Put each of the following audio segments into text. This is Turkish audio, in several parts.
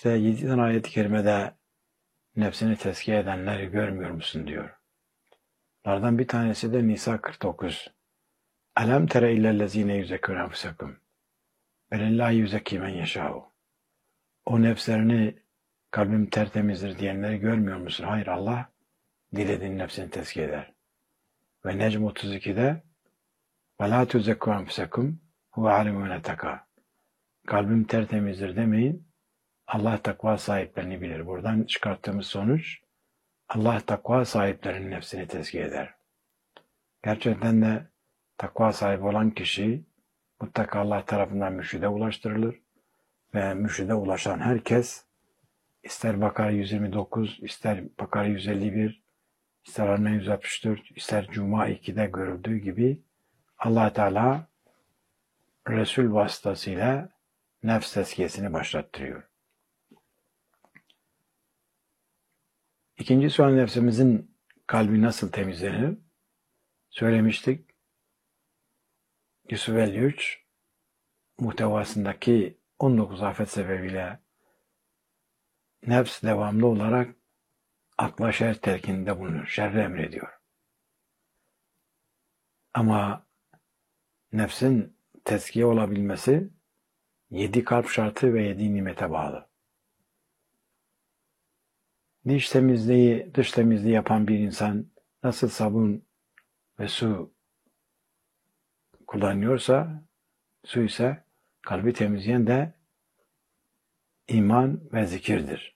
İşte 7 tane ayet-i kerimede nefsini tezkiye edenleri görmüyor musun diyor. Bunlardan bir tanesi de Nisa 49. Elem tere illellezine yüzekkûne enfusekum. Belillâhi yüzekkî men yeşâ'u. O nefslerini kalbim tertemizdir diyenleri görmüyor musun? Hayır, Allah dilediğinin nefsini tezkiye eder. Ve Necm 32'de وَلَا تُزَكُّوا أَنْفُسَكُمْ هُوَ عَلِمُ مَنْ اتَّقَى. Kalbim tertemizdir demeyin. Allah takva sahiplerini bilir. Buradan çıkarttığımız sonuç, Allah takva sahiplerinin nefsini tezkiye eder. Gerçekten de takva sahibi olan kişi mutlaka Allah tarafından mürşide ulaştırılır ve mürşide ulaşan herkes, ister Bakara 129, ister Bakara 151, ister Arna 164, ister Cuma 2'de görüldüğü gibi Allah Teala Resul vasıtasıyla nefs tezkiyesini başlattırıyor. İkinci sual, nefsimizin kalbi nasıl temizlenir? Söylemiştik. Yusuf 53 muhtevasındaki 19 afet sebebiyle nefs devamlı olarak akla şer telkininde bulunur. Şerri emrediyor. Ama nefsin tezkiye olabilmesi 7 kalp şartı ve 7 nimete bağlı. Dış temizliği yapan bir insan nasıl sabun ve su kullanıyorsa, su ise kalbi temizleyen de iman ve zikirdir.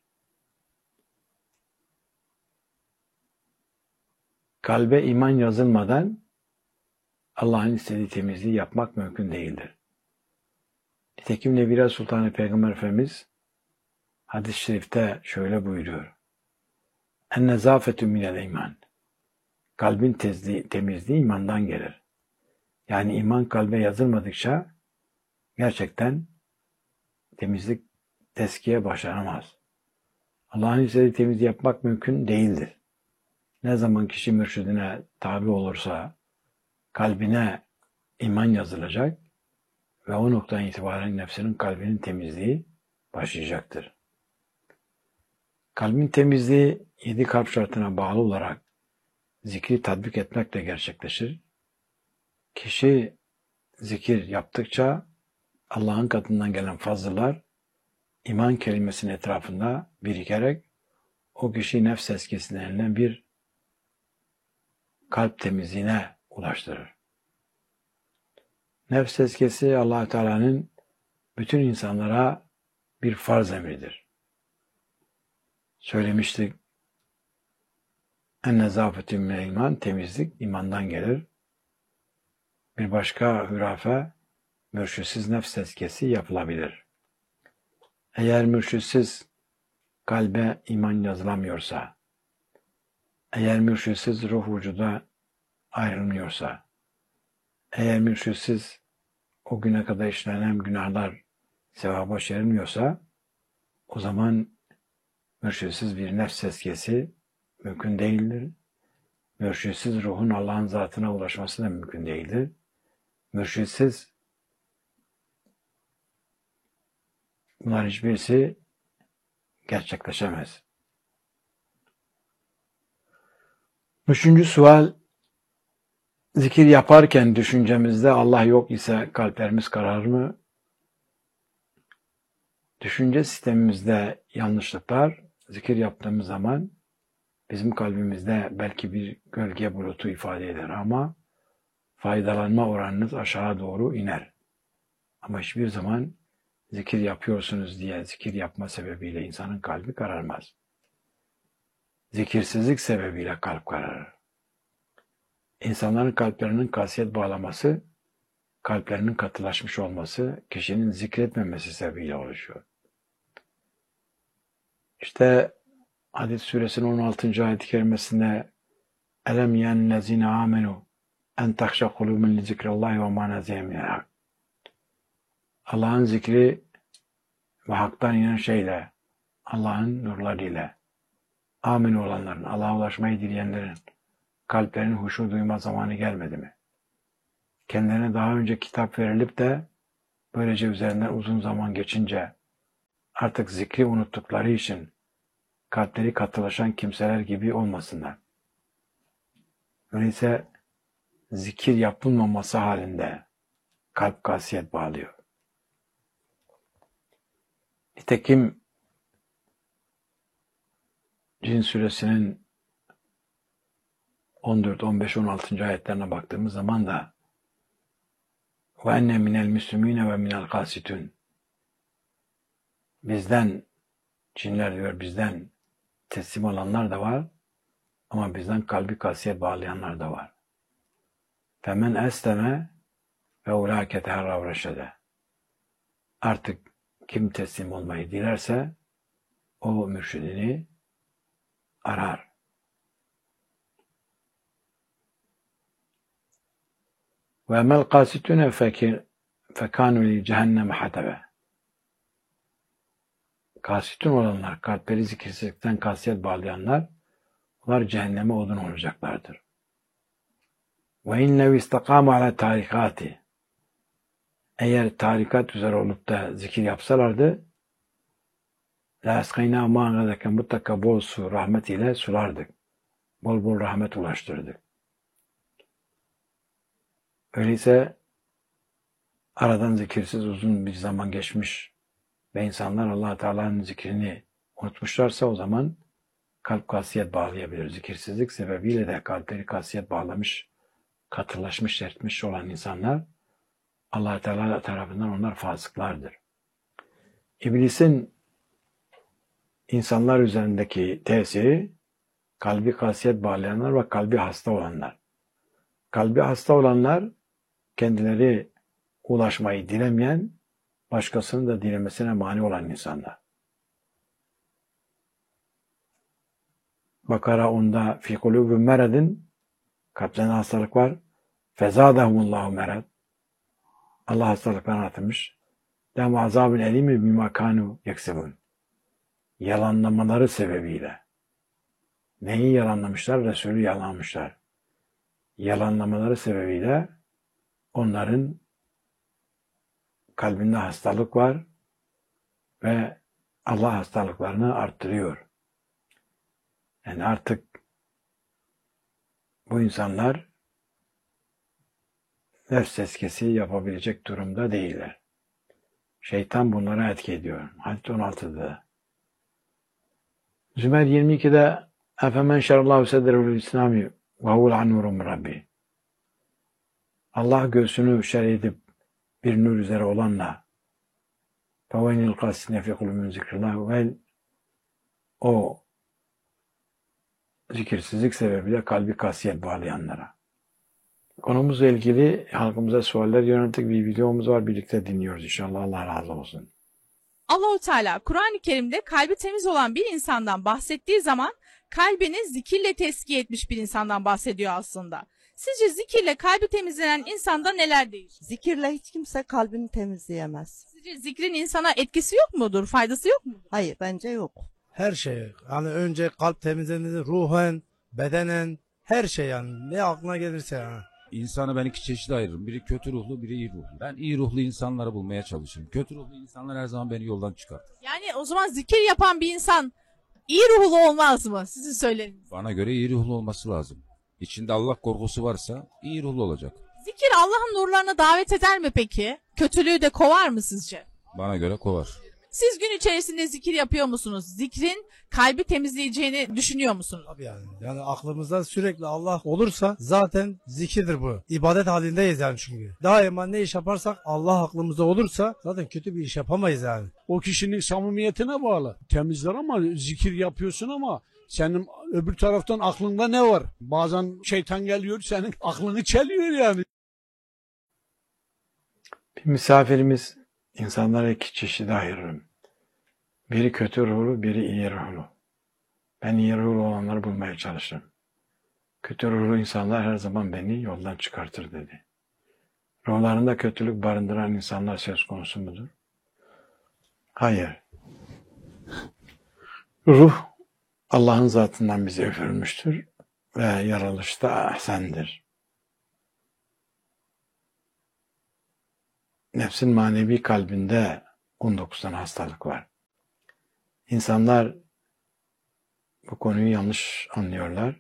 Kalbe iman yazılmadan Allah'ın istediği temizliği yapmak mümkün değildir. Nitekim Nebire Sultanı Peygamber Efendimiz hadis-i şerifte şöyle buyuruyor. En-nezâfetü minel iman. Kalbin temizliği imandan gelir. Yani iman kalbe yazılmadıkça gerçekten temizlik, tezkiye başlanamaz. Allah'ın istediği temizliği yapmak mümkün değildir. Ne zaman kişi mürşidine tabi olursa kalbine iman yazılacak ve o noktadan itibaren nefsinin kalbinin temizliği başlayacaktır. Kalbin temizliği 7 kalp şartına bağlı olarak zikri tatbik etmekle gerçekleşir. Kişi zikir yaptıkça Allah'ın katından gelen fazlalar iman kelimesinin etrafında birikerek o kişi nefs tezkiyesine denilen bir kalp temizliğine ulaştırır. Nefs tezkiyesi Allah Teala'nın bütün insanlara bir farz emridir. Söylemiştik. En-nezâfetü minel iman, temizlik imandan gelir. Bir başka hürafe, mürşitsiz nefs tezkiyesi yapılabilir. Eğer mürşitsiz kalbe iman yazılamıyorsa, eğer mürşitsiz ruh vücuda ayrılmıyorsa, eğer mürşitsiz o güne kadar işlenen günahlar sevaba çevrilmiyorsa, o zaman mürşitsiz bir nefs tezkiyesi mümkün değildir. Mürşitsiz ruhun Allah'ın zatına ulaşması da mümkün değildir. Mürşitsiz bunlar hiçbirisi gerçekleşemez. Üçüncü sual, zikir yaparken düşüncemizde Allah yok ise kalplerimiz kararır mı? Düşünce sistemimizde yanlışlıklar zikir yaptığımız zaman bizim kalbimizde belki bir gölge bulutu ifade eder ama faydalanma oranınız aşağı doğru iner. Ama hiçbir zaman zikir yapıyorsunuz diye zikir yapma sebebiyle insanın kalbi kararmaz. Zikirsizlik sebebiyle kalp kararır. İnsanların kalplerinin kasiyet bağlaması, kalplerinin katılaşmış olması, kişinin zikretmemesi sebebiyle oluşuyor. İşte Hadid suresinin 16. ayet-i kerimesinde Elem yennezine amenu en tahşa kulubun li zikrillahi ve ma nazile minel hak. Allah'ın zikri ve haktan inen şeyle, Allah'ın nurlarıyla, amin olanların, Allah'a ulaşmayı dileyenlerin kalplerinin huşu duyma zamanı gelmedi mi? Kendilerine daha önce kitap verilip de böylece üzerinden uzun zaman geçince artık zikri unuttukları için kalpleri katılaşan kimseler gibi olmasınlar. Öyleyse zikir yapılmaması halinde kalp kasiyet bağlıyor. Nitekim Cin suresinin 14, 15, 16. ayetlerine baktığımız zaman da وَاَنَّ مِنَ الْمُسْلِمِينَ وَمِنَ الْقَاسِتُونَ bizden, cinler diyor, bizden teslim olanlar da var ama bizden kalbi kasiyet bağlayanlar da var. فَمَنْ أَسْلَمَ وَاُولَٰئِكَ تَهَرَّوْا رَشَدًا artık kim teslim olmayı dilerse o mürşidini arar. وَاَمَا الْقَاسِتُونَ فَكَانُوا لِجَهَنَّمَ حَتَبًا kasitun olanlar, kalpleri zikirsizlikten kasiyet bağlayanlar, onlar cehenneme odun olacaklardır. وَاِنْ لَوْ اِسْتَقَامُوا عَلَى tarikati eğer tarikat üzere olup da zikir yapsalardı لَاَسْقَيْنَا مَاْنَذَكَ mutlaka bol su, rahmet ile sulardık. Bol bol rahmet ulaştırdık. Öyleyse aradan zikirsiz uzun bir zaman geçmiş ve insanlar Allah Teala'nın zikrini unutmuşlarsa o zaman kalp kasiyet bağlayabilir. Zikirsizlik sebebiyle de kalpleri kasiyet bağlamış, katılaşmış, sertmiş olan insanlar Allah Teala tarafından onlar fasıklardır. İblisin insanlar üzerindeki tesiri kalbi kasiyet bağlayanlar ve kalbi hasta olanlar. Kalbi hasta olanlar kendileri ulaşmayı dilemeyen, başkasının da dilemesine mani olan insanlar. Bakara onda fi kulubun meredin kalplerinde hastalık var. Fezadahumullahu merad. Allah hastalıklarını artırmış. Lehum azabun elimi bima kanu yeksebun. Yalanlamaları sebebiyle. Neyi yalanlamışlar? Resulü yalanlamışlar. Yalanlamaları sebebiyle onların kalbinde hastalık var ve Allah hastalıklarını arttırıyor. Yani artık bu insanlar nefs tezkiyesi yapabilecek durumda değiller. Şeytan bunlara etki ediyor. Hadis 16'da. Zümer 22'de Efemen şerallahu sedrehu'l İslami ve huvel anurun Rabbi. Allah göğsünü şer edip bir nur üzere olanla فَوَيْنِ الْقَاسِنَ فِي قُلُوبِهِمْ ذِكْرُ اللّٰهِ ve o zikirsizlik sebebiyle kalbi kasiyet bağlayanlara. Konumuzla ilgili halkımıza sualler yönelik bir videomuz var. Birlikte dinliyoruz inşallah. Allah razı olsun. Allah-u Teala Kur'an-ı Kerim'de kalbi temiz olan bir insandan bahsettiği zaman kalbini zikirle tezkiye etmiş bir insandan bahsediyor aslında. Sizce zikirle kalbi temizlenen insanda neler değişir? Zikirle hiç kimse kalbini temizleyemez. Sizce zikrin insana etkisi yok mudur? Faydası yok mudur? Hayır, bence yok. Her şey. Yani önce kalp temizlenir, ruhen, bedenen, her şey yani. Ne aklına gelirse yani. İnsanı ben iki çeşide ayırırım. Biri kötü ruhlu, biri iyi ruhlu. Ben iyi ruhlu insanları bulmaya çalışırım. Kötü ruhlu insanlar her zaman beni yoldan çıkartır. Yani o zaman zikir yapan bir insan iyi ruhlu olmaz mı? Sizin söyleriniz. Bana göre iyi ruhlu olması lazım. İçinde Allah korkusu varsa iyi ruhlu olacak. Zikir Allah'ın nurlarına davet eder mi peki? Kötülüğü de kovar mı sizce? Bana göre kovar. Siz gün içerisinde zikir yapıyor musunuz? Zikrin kalbi temizleyeceğini düşünüyor musunuz? Tabii yani. Yani aklımızda sürekli Allah olursa zaten zikirdir bu. İbadet halindeyiz yani çünkü. Daima ne iş yaparsak Allah aklımızda olursa zaten kötü bir iş yapamayız yani. O kişinin samimiyetine bağlı. Temizler ama zikir yapıyorsun ama senin öbür taraftan aklında ne var? Bazen şeytan geliyor senin aklını çeliyor yani. Bir misafirimiz insanlara iki çeşide ayırırım. Biri kötü ruhlu, biri iyi ruhlu. Ben iyi ruhlu olanları bulmaya çalışırım. Kötü ruhlu insanlar her zaman beni yoldan çıkartır dedi. Ruhlarında kötülük barındıran insanlar söz konusu mudur? Hayır. Ruh Allah'ın zatından bize üfürülmüştür ve yaratılışta ahsendir. Nefsin manevi kalbinde 19 tane hastalık var. İnsanlar bu konuyu yanlış anlıyorlar.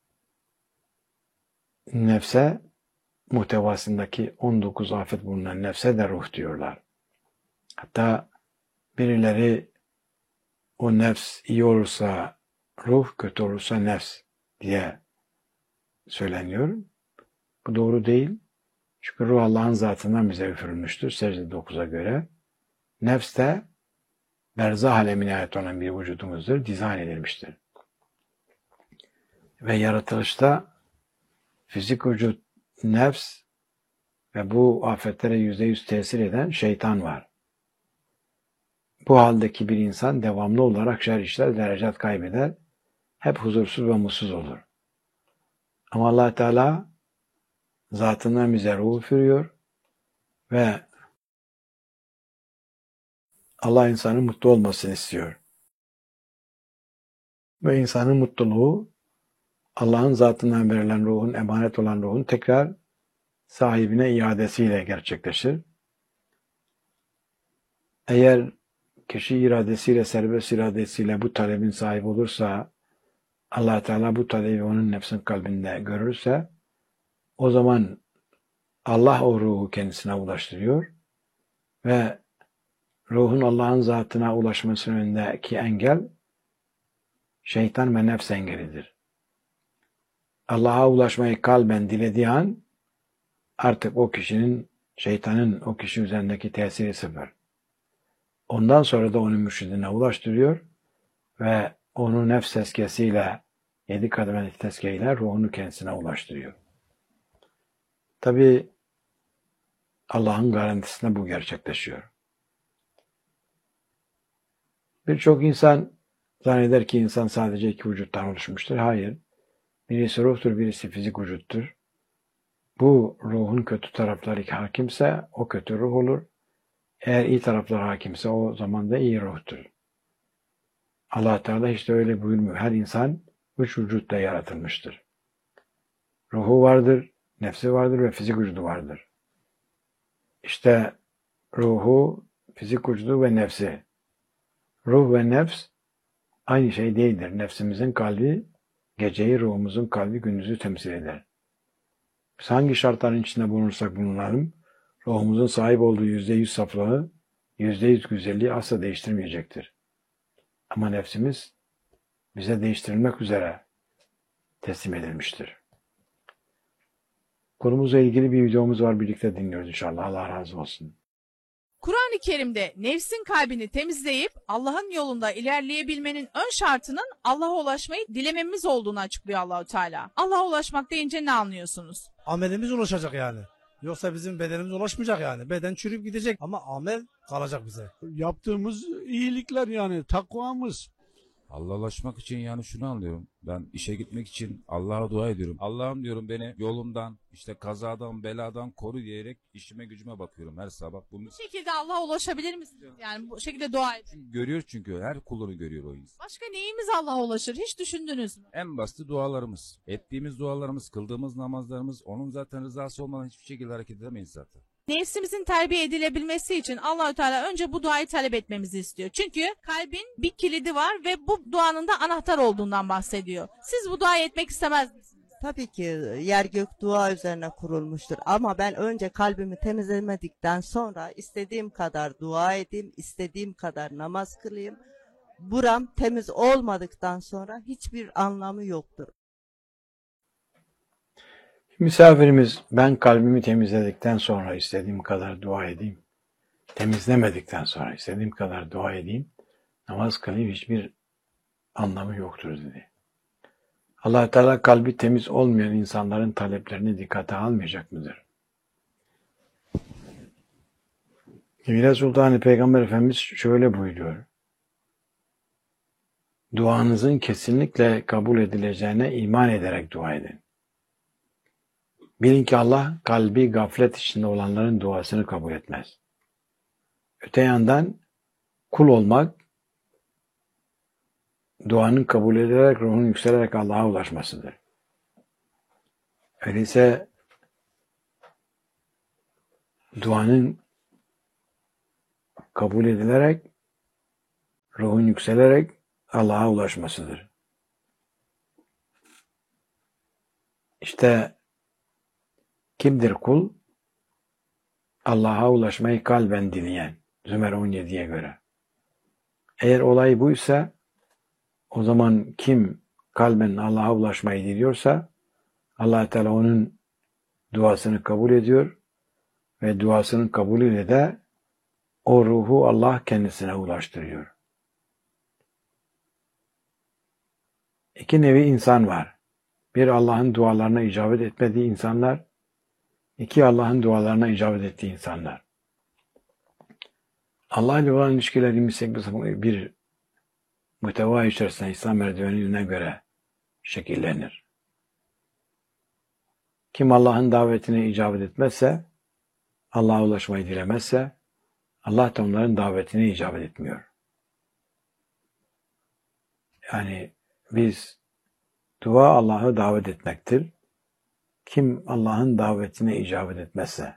Nefse, muhtevasındaki 19 afet bulunan nefse de ruh diyorlar. Hatta birileri o nefs iyi olursa ruh, kötü olursa nefs diye söyleniyor. Bu doğru değil. Çünkü ruh Allah'ın zatından bize üfürülmüştür Secde 9'a göre. Nefs de berzah alemine ait olan bir vücudumuzdur, dizayn edilmiştir. Ve yaratılışta fizik vücut, nefs ve bu afetlere %100 tesir eden şeytan var. Bu haldeki bir insan devamlı olarak şer işler, derecat kaybeder, hep huzursuz ve mutsuz olur. Ama Allah Teala zatından bize ruh üfürüyor ve Allah insanın mutlu olmasını istiyor. Ve insanın mutluluğu Allah'ın zatından verilen ruhun, emanet olan ruhun tekrar sahibine iadesiyle gerçekleşir. Eğer kişi iradesiyle, serbest iradesiyle bu talebin sahibi olursa, Allah Teala bu talebi onun nefsin kalbinde görürse, o zaman Allah o ruhu kendisine ulaştırıyor ve ruhun Allah'ın zatına ulaşmasının önündeki engel şeytan ve nefs engelidir. Allah'a ulaşmayı kalben dilediği an artık o kişinin, şeytanın o kişi üzerindeki tesiri sıfır. Ondan sonra da onu mürşidine ulaştırıyor ve onu nefs tezkiyesiyle, 7 kademeli tezkiyeyle ruhunu kendisine ulaştırıyor. Tabi Allah'ın garantisinde bu gerçekleşiyor. Birçok insan zanneder ki insan sadece 2 vücuttan oluşmuştur. Hayır. Birisi ruhtur, birisi fizik vücuttur. Bu ruhun kötü tarafları hakimse o kötü ruh olur. Eğer iyi taraflar hakimse o zaman da iyi ruhtur. Allah Teala işte öyle buyurmuyor. Her insan 3 vücutla yaratılmıştır. Ruhu vardır, nefsi vardır ve fizik vücudu vardır. İşte ruhu, fizik vücudu ve nefsi. Ruh ve nefs aynı şey değildir. Nefsimizin kalbi geceyi, ruhumuzun kalbi gündüzü temsil eder. Biz hangi şartların içinde bulunursak bulunalım, ruhumuzun sahip olduğu %100 saflığı, %100 güzelliği asla değiştirmeyecektir. Ama nefsimiz bize değiştirilmek üzere teslim edilmiştir. Konumuzla ilgili bir videomuz var, birlikte dinliyoruz inşallah. Allah razı olsun. Kur'an-ı Kerim'de nefsin kalbini temizleyip Allah'ın yolunda ilerleyebilmenin ön şartının Allah'a ulaşmayı dilememiz olduğunu açıklıyor Allahu Teala. Allah'a ulaşmak deyince ne anlıyorsunuz? Amelimiz ulaşacak yani. Yoksa bizim bedenimiz ulaşmayacak yani. Beden çürüyüp gidecek ama amel kalacak bize. Yaptığımız iyilikler yani takvamız. Allah'a ulaşmak için yani şunu anlıyorum. Ben işe gitmek için Allah'a dua ediyorum. Allah'ım diyorum beni yolumdan, işte kazadan, beladan koru diyerek işime gücüme bakıyorum her sabah. Bunu Bu şekilde Allah'a ulaşabilir misiniz? Yani bu şekilde dua edin. görüyor çünkü her kulunu görüyor o insan. Başka neyimiz Allah'a ulaşır? Hiç düşündünüz mü? En basit dualarımız, ettiğimiz dualarımız, kıldığımız namazlarımız, onun zaten rızası olmadan hiçbir şekilde hareket edemeyiz zaten. Nefsimizin terbiye edilebilmesi için Allahü Teala önce bu duayı talep etmemizi istiyor. Çünkü kalbin bir kilidi var ve bu duanın da anahtar olduğundan bahsediyor. Siz bu duayı etmek istemez misiniz? Tabii ki yer gök dua üzerine kurulmuştur. Ama ben önce kalbimi temizlemedikten sonra istediğim kadar dua edeyim, istediğim kadar namaz kılayım. Buram temiz olmadıktan sonra hiçbir anlamı yoktur. Misafirimiz, ben kalbimi temizledikten sonra istediğim kadar dua edeyim. Temizlemedikten sonra istediğim kadar dua edeyim. Namaz kılayım, hiçbir anlamı yoktur dedi. Allah Teala kalbi temiz olmayan insanların taleplerini dikkate almayacak mıdır? Emine Sultanı Peygamber Efendimiz şöyle buyuruyor. Duanızın kesinlikle kabul edileceğine iman ederek dua edin. Bilin ki Allah kalbi gaflet içinde olanların duasını kabul etmez. Öte yandan kul olmak, duanın kabul edilerek, ruhun yükselerek Allah'a ulaşmasıdır. Öyleyse duanın kabul edilerek ruhun yükselerek Allah'a ulaşmasıdır. İşte kimdir kul? Allah'a ulaşmayı kalben dileyen. Zümer 17'ye göre. Eğer olay buysa, o zaman kim kalben Allah'a ulaşmayı diliyorsa Allah Teala onun duasını kabul ediyor ve duasının kabulüyle de o ruhu Allah kendisine ulaştırıyor. İki nevi insan var. Bir, Allah'ın dualarına icabet etmediği insanlar. İki, Allah'ın dualarına icabet ettiği insanlar. Allah ile olan ilişkilerimiz bir muhteva içerisinde İslam merdivenine göre şekillenir. Kim Allah'ın davetine icabet etmezse, Allah'a ulaşmayı dilemezse, Allah da onların davetine icabet etmiyor. Yani dua Allah'ı davet etmektir. Kim Allah'ın davetine icabet etmezse,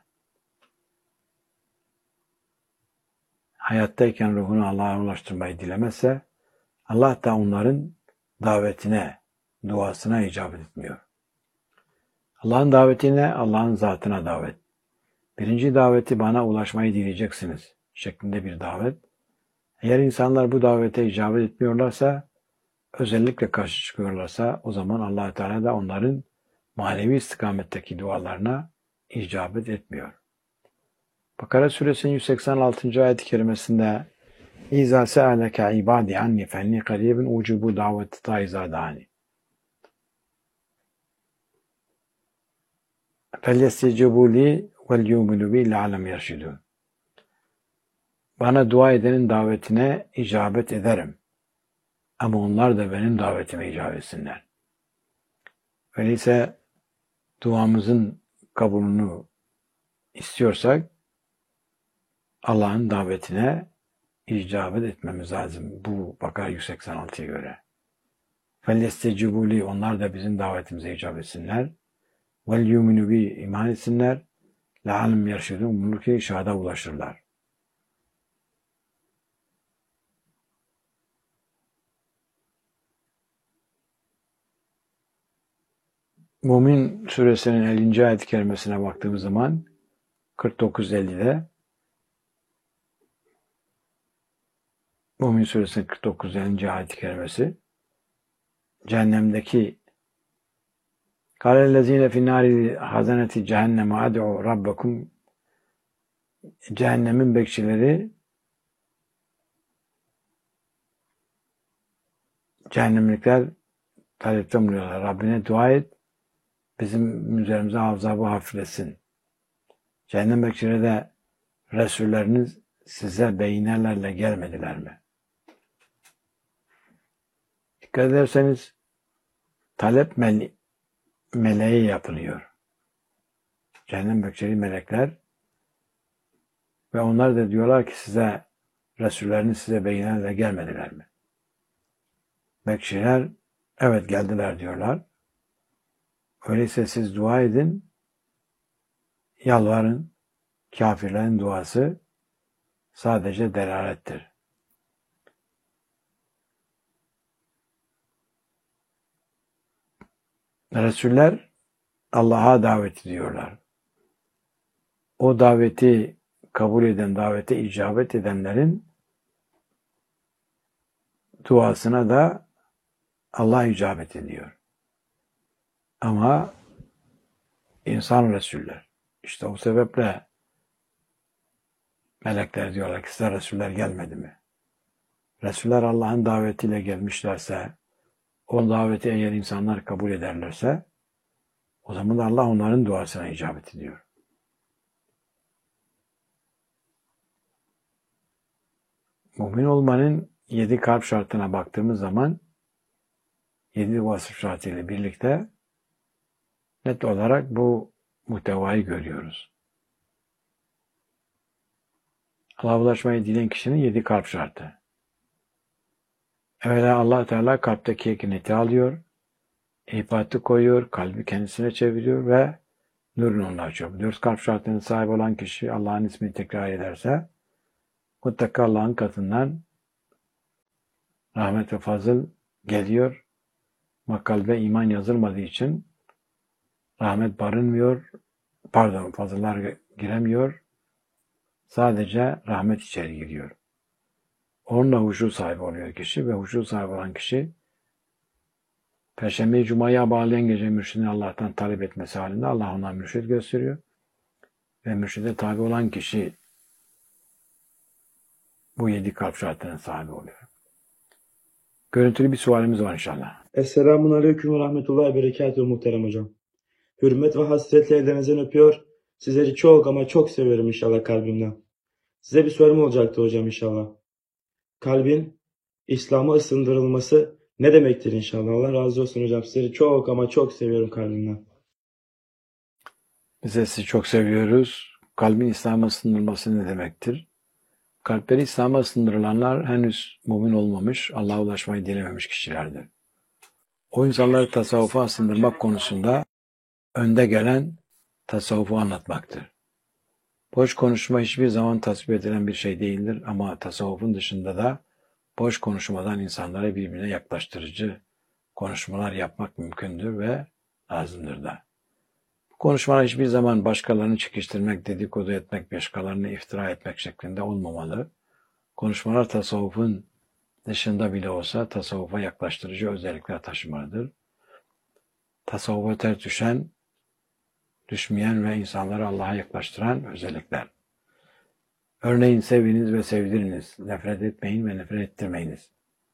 hayattayken ruhunu Allah'a ulaştırmayı dilemezse, Allah da onların davetine, duasına icabet etmiyor. Allah'ın davetine, Allah'ın zatına davet. Birinci daveti bana ulaşmayı dileyeceksiniz şeklinde bir davet. Eğer insanlar bu davete icabet etmiyorlarsa, özellikle karşı çıkıyorlarsa, o zaman Allah Teala da onların manevi istikametteki dualarına icabet etmiyor. Bakara suresinin 186. ayet-i kerimesinde İzâ se'aleke ibâdi anni fenni karîbun ucubu daveti taizâ dâni. Felyestecibû li vel yu'minû bi le'allem yerşidûn. Bana dua edenin davetine icabet ederim. Ama onlar da benim davetime icabet etsinler. Öyleyse duamızın kabulünü istiyorsak Allah'ın davetine icabet etmemiz lazım. Bu Bakara 186'ya göre. فَلْيَسْتَجِبُوا لِي Onlar da bizim davetimize icabet etsinler. وَلْيُؤْمِنُوا بِي iman etsinler. لَعَلَمْ يَرْشِدُونَ Umulur şahada ulaşırlar. Mümin suresinin 50. ayet-i kerimesine baktığımız zaman 49-50'de Mümin suresinin 49-50. ayet-i kerimesi cehennemdeki kâlellezîne finnâri hazeneti cehenneme ad'u rabbekum cehennemin bekçileri cehennemlikler talepte bulunuyorlar. Rabbine dua et bizim üzerimize azabı hafifletsin. Cehennem bekçileri de Resulleriniz size beyinlerle gelmediler mi? Dikkat ederseniz talep meleği yapılıyor. Cehennem bekçili melekler ve onlar da diyorlar ki Resulleriniz size beyinlerle gelmediler mi? Bekçiler evet geldiler diyorlar. Öyleyse siz dua edin, yalvarın, kafirlerin duası sadece delalettir. Resuller Allah'a davet ediyorlar. O daveti kabul eden, davete icabet edenlerin duasına da Allah icabet ediyor. Ama insan Resuller, işte o sebeple melekler diyorlar ki size Resuller gelmedi mi? Resuller Allah'ın davetiyle gelmişlerse, o daveti eğer insanlar kabul ederlerse, o zaman da Allah onların duasına icabet ediyor. Mümin olmanın 7 kalp şartına baktığımız zaman 7 vasıf şartıyla birlikte net olarak bu muhtevayı görüyoruz. Allah'a ulaşmayı dileyen kişinin 7 kalp şartı. Evvela Allah Teala kalpteki ekineti alıyor, ibatı koyuyor, kalbi kendisine çeviriyor ve nurunu onunla açıyor. 4 kalp şartının sahibi olan kişi Allah'ın ismini tekrar ederse mutlaka Allah'ın katından rahmet ve fazıl geliyor. Ama kalbe iman yazılmadığı için rahmet barınmıyor, fazıllar giremiyor. Sadece rahmet içeri giriyor. Onunla huşu sahibi oluyor kişi ve huşu sahibi olan kişi Perşembe-i Cuma'ya bağlayan gece mürşidini Allah'tan talep etmesi halinde Allah ona mürşid gösteriyor. Ve mürşide tabi olan kişi bu 7 kalp şartının sahibi oluyor. Görüntülü bir sualimiz var inşallah. Esselamun Aleyküm ve Rahmetullahi ve Berekatuhu muhterem hocam. Hürmet ve hasretle ellerinizden öpüyor. Sizleri çok ama çok seviyorum inşallah kalbimden. Size bir sorum olacaktı hocam inşallah. Kalbin İslam'a ısındırılması ne demektir inşallah? Allah razı olsun hocam. Sizleri çok ama çok seviyorum kalbimden. Biz de sizi çok seviyoruz. Kalbin İslam'a ısındırılması ne demektir? Kalpleri İslam'a ısındırılanlar henüz mümin olmamış, Allah'a ulaşmayı dilememiş kişilerdir. O insanları tasavvufa ısındırmak konusunda önde gelen tasavvufu anlatmaktır. Boş konuşma hiçbir zaman tasvip edilen bir şey değildir ama tasavvufun dışında da boş konuşmadan insanları birbirine yaklaştırıcı konuşmalar yapmak mümkündür ve lazımdır da. Bu konuşmalar hiçbir zaman başkalarını çekiştirmek, dedikodu etmek, başkalarını iftira etmek şeklinde olmamalı. Konuşmalar tasavvufun dışında bile olsa tasavvufa yaklaştırıcı özellikler taşımalıdır. Tasavvufa ters düşmeyen ve insanları Allah'a yaklaştıran özellikler. Örneğin seviniz ve sevdiriniz, nefret etmeyin ve nefret ettirmeyiniz.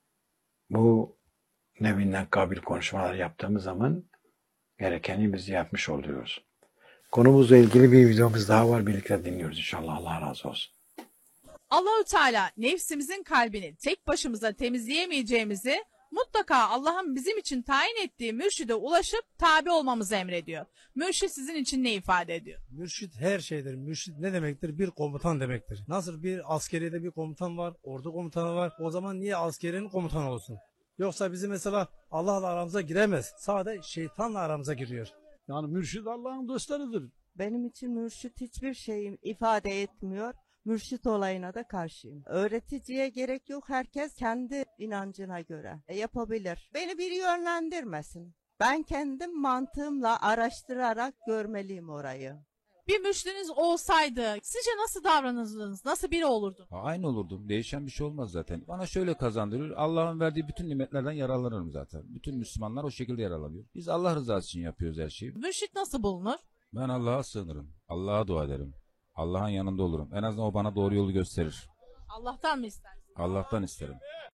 Bu nevinden kabil konuşmalar yaptığımız zaman gerekeni biz yapmış oluyoruz. Konumuzla ilgili bir videomuz daha var. Birlikte dinliyoruz inşallah. Allah razı olsun. Allahü Teala nefsimizin kalbini tek başımıza temizleyemeyeceğimizi mutlaka Allah'ın bizim için tayin ettiği mürşide ulaşıp tabi olmamızı emrediyor. Mürşid sizin için ne ifade ediyor? Mürşit her şeydir. Mürşit ne demektir? Bir komutan demektir. Nasıl bir askeriyede bir komutan var, ordu komutanı var. O zaman niye askerinin komutanı olsun? Yoksa bizim mesela Allah'la aramıza giremez. Sadece şeytanla aramıza giriyor. Yani mürşid Allah'ın dostlarıdır. Benim için mürşit hiçbir şeyi ifade etmiyor. Mürşit olayına da karşıyım. Öğreticiye gerek yok. Herkes kendi inancına göre yapabilir. Beni biri yönlendirmesin. Ben kendim mantığımla araştırarak görmeliyim orayı. Bir mürşidiniz olsaydı sizce nasıl davranırdınız? Nasıl biri olurdun? Aynı olurdum. Değişen bir şey olmaz zaten. Bana şöyle kazandırır. Allah'ın verdiği bütün nimetlerden yararlanırım zaten. Bütün Müslümanlar o şekilde yararlanıyor. Biz Allah rızası için yapıyoruz her şeyi. Mürşid nasıl bulunur? Ben Allah'a sığınırım. Allah'a dua ederim. Allah'ın yanında olurum. En azından o bana doğru yolu gösterir. Allah'tan mı istersin? Allah'tan isterim.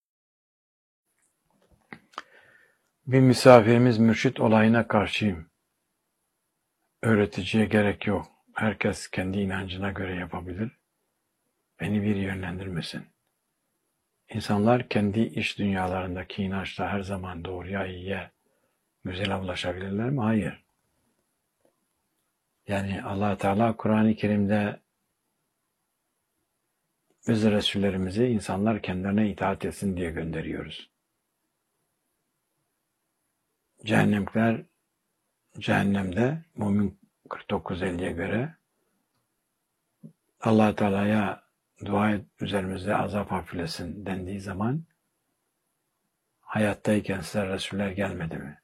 Bir misafirimiz mürşit olayına karşıyım. Öğreticiye gerek yok. Herkes kendi inancına göre yapabilir. Beni bir yönlendirmesin. İnsanlar kendi iç dünyalarındaki inançla her zaman doğruya, iyiye, güzele ulaşabilirler mi? Hayır. Yani Allah Teala Kur'an-ı Kerim'de biz Resullerimizi insanlar kendilerine itaat etsin diye gönderiyoruz. Cehennemde Mümin 49-50'ye göre Allah Teala'ya dua et, üzerimizde azap hafiflesin dendiği zaman hayattayken size Resuller gelmedi mi?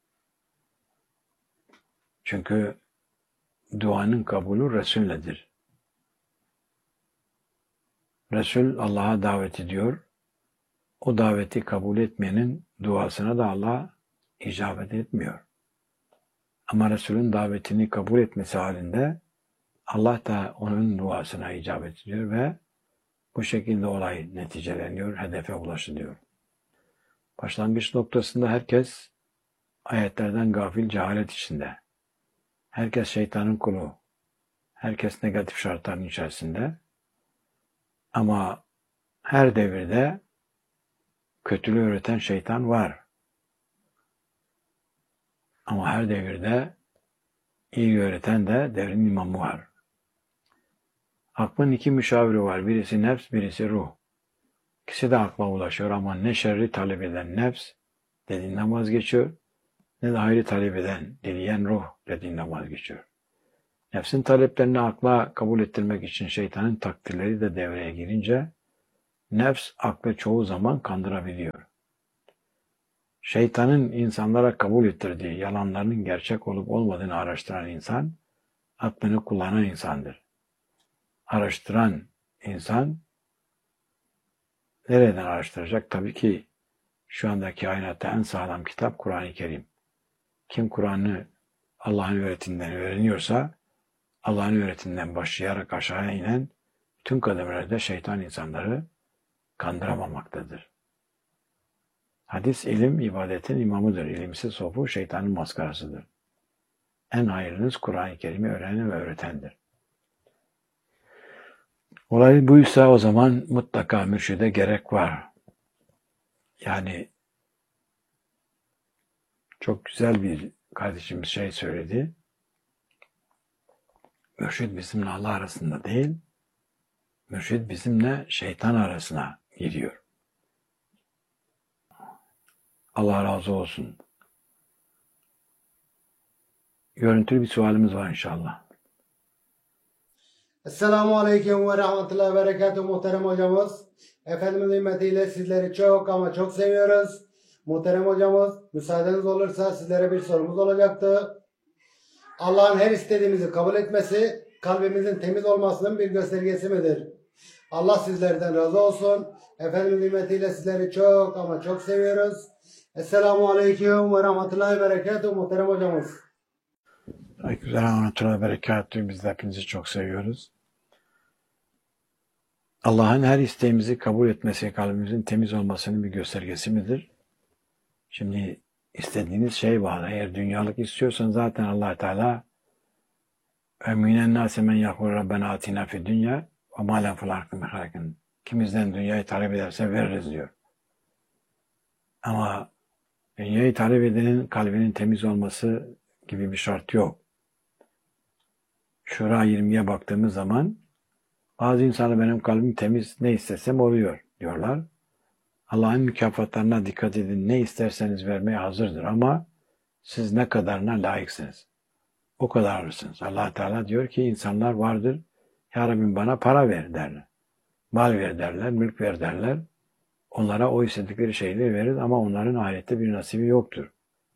Çünkü duanın kabulü Resul'ledir. Resul Allah'a davet ediyor. O daveti kabul etmeyenin duasına da Allah icabet etmiyor. Ama Resul'ün davetini kabul etmesi halinde Allah da onun duasına icabet ediyor ve bu şekilde olay neticeleniyor, hedefe ulaşılıyor. Başlangıç noktasında herkes ayetlerden gafil, cehalet içinde. Herkes şeytanın kulu. Herkes negatif şartların içerisinde. Ama her devirde kötülüğü öğreten şeytan var. Ama her devirde iyi öğreten de devrin imamı var. Aklın iki müşaviri var. Birisi nefs, birisi ruh. İkisi de akla ulaşıyor ama ne şerri talep eden nefs dediğinden vazgeçiyor, ne de hayrı talep eden, dileyen ruh dediğinden vazgeçiyor. Nefsin taleplerini akla kabul ettirmek için şeytanın takdirleri de devreye girince nefs aklı çoğu zaman kandırabiliyor. Şeytanın insanlara kabul ettirdiği yalanlarının gerçek olup olmadığını araştıran insan, aklını kullanan insandır. Araştıran insan nereden araştıracak? Tabii ki şu andaki kainatta en sağlam kitap Kur'an-ı Kerim. Kim Kur'an'ı Allah'ın öğretiminden öğreniyorsa, Allah'ın öğretiminden başlayarak aşağıya inen tüm kademelerde şeytan insanları kandıramamaktadır. Hadis, ilim, ibadetin imamıdır. İlimsiz sofu şeytanın maskarasıdır. En hayırlınız Kur'an-ı Kerim'i öğrenen ve öğretendir. Olay buysa o zaman mutlaka mürşide gerek var. Yani çok güzel bir kardeşimiz şey söyledi. Mürşid bizimle Allah arasında değil, mürşid bizimle şeytan arasına giriyor. Allah razı olsun. Görüntülü bir sualimiz var inşallah. Esselamu Aleyküm ve Rahmetullahi ve Berekatuhu muhterem hocamız. Efendimiz hürmetiyle sizleri çok ama çok seviyoruz. Muhterem hocamız, müsaadeniz olursa sizlere bir sorumuz olacaktı. Allah'ın her istediğimizi kabul etmesi, kalbimizin temiz olmasının bir göstergesi midir? Allah sizlerden razı olsun. Efendimiz hürmetiyle sizleri çok ama çok seviyoruz. Esselamu Aleyküm ve Rahmetullahi ve Berekatuhu muhterem hocamız. Aleykümselam ve rahmetullahi ve berekatuhu. Biz de hepinizi çok seviyoruz. Allah'ın her isteğimizi kabul etmesi, kalbimizin temiz olmasının bir göstergesi midir? Şimdi istediğiniz şey var. Eğer dünyalık istiyorsan zaten Allah Teala "Minen nâse men yekûlu rabbena atina fid dünya ve mâ lehum fil âhireti min halâkin." Kimizden dünyayı talep ederse veririz diyor. Ama dünyayı talep edenin kalbinin temiz olması gibi bir şart yok. Şura 20'ye baktığımız zaman bazı insanlar benim kalbim temiz, ne istesem oluyor diyorlar. Allah'ın mükafatlarına dikkat edin. Ne isterseniz vermeye hazırdır ama siz ne kadarına layıksınız. O kadar alırsınız. Allah Teala diyor ki insanlar vardır. Ya Rabbim bana para ver derler. Mal ver derler, mülk ver derler. Onlara o istedikleri şeyleri verir ama onların ahirette bir nasibi yoktur.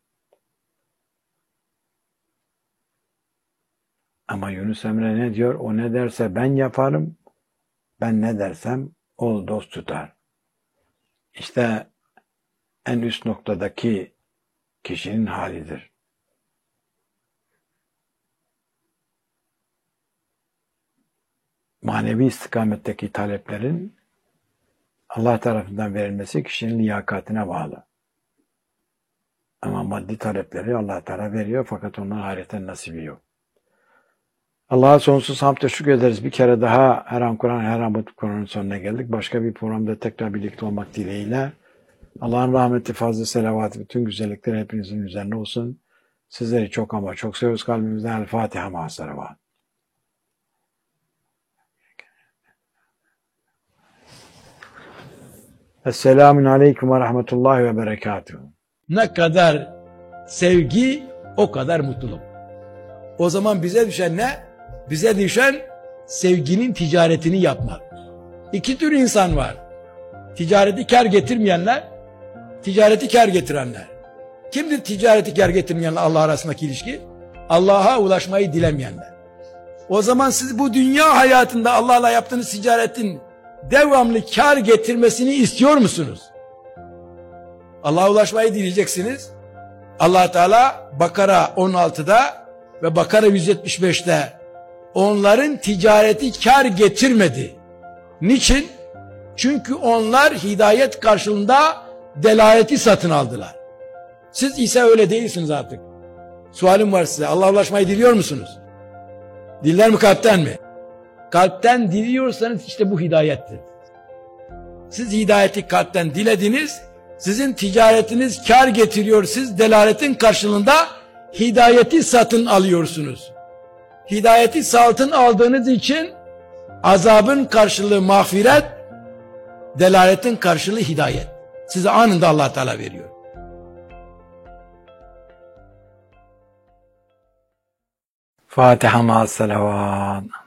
Ama Yunus Emre ne diyor? O ne derse ben yaparım, ben ne dersem o dost tutar. İşte en üst noktadaki kişinin halidir. Manevi istikametteki taleplerin Allah tarafından verilmesi kişinin liyakatine bağlı. Ama maddi talepleri Allah Teala veriyor fakat onların ahiretten nasibi yok. Allah'a sonsuz hamd ve şükür ederiz. Bir kere daha her an Kur'an, her an Kur'an'ın sonuna geldik. Başka bir programda tekrar birlikte olmak dileğiyle. Allah'ın rahmeti, fazla selavatı, bütün güzellikler hepinizin üzerine olsun. Sizleri çok ama çok seviyoruz kalbimizden. El Fatiha ma'a salavat. Esselamun Aleyküm ve Rahmetullahi ve Berekatuhu. Ne kadar sevgi o kadar mutluluk. O zaman bize düşen ne? Bize düşen sevginin ticaretini yapmak. İki tür insan var. Ticareti kar getirmeyenler, ticareti kar getirenler. Kimdir ticareti kar getirmeyenler Allah arasındaki ilişki? Allah'a ulaşmayı dilemeyenler. O zaman siz bu dünya hayatında Allah'la yaptığınız ticaretin devamlı kar getirmesini istiyor musunuz? Allah'a ulaşmayı dileyeceksiniz. Allah Teala Bakara 16'da ve Bakara 175'te onların ticareti kar getirmedi. Niçin? Çünkü onlar hidayet karşılığında delaleti satın aldılar. Siz ise öyle değilsiniz artık. Sualim var size. Allah'a ulaşmayı diliyor musunuz? Diller mi, kalpten mi? Kalpten diliyorsanız işte bu hidayettir. Siz hidayeti kalpten dilediniz, sizin ticaretiniz kar getiriyor, siz delaletin karşılığında hidayeti satın alıyorsunuz. Hidayeti satın aldığınız için azabın karşılığı mağfiret, delaletin karşılığı hidayet. Size anında Allah Teala veriyor. Fatiha ma'as salavat.